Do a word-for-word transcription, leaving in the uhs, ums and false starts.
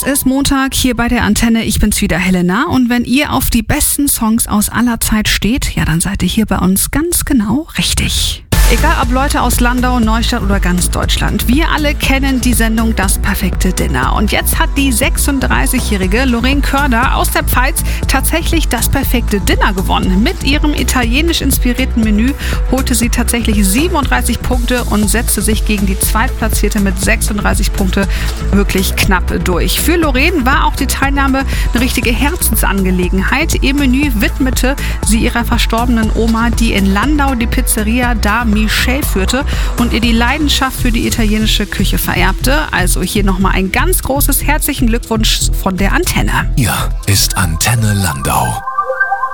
ist Montag hier bei der Antenne. Ich bin's wieder, Helena. Und wenn ihr auf die besten Songs aus aller Zeit steht, ja, dann seid ihr hier bei uns ganz genau richtig. Egal ob Leute aus Landau, Neustadt oder ganz Deutschland, wir alle kennen die Sendung Das perfekte Dinner. Und jetzt hat die sechsunddreißigjährige Lorraine Körder aus der Pfalz tatsächlich das perfekte Dinner gewonnen. Mit ihrem italienisch inspirierten Menü holte sie tatsächlich siebenunddreißig Punkte und setzte sich gegen die Zweitplatzierte mit sechsunddreißig Punkte wirklich knapp durch. Für Lorraine war auch die Teilnahme eine richtige Herzensangelegenheit. Ihr Menü widmete sie ihrer verstorbenen Oma, die in Landau die Pizzeria Da Michel führte und ihr die Leidenschaft für die italienische Küche vererbte. Also hier nochmal ein ganz großes herzlichen Glückwunsch von der Antenne. Hier ist Antenne Landau.